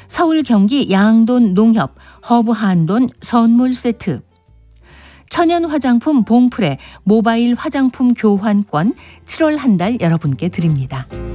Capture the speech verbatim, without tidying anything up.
서울 경기 양돈 농협 허브 한돈 선물 세트, 천연 화장품 봉프레 모바일 화장품 교환권 칠월 한 달 여러분께 드립니다.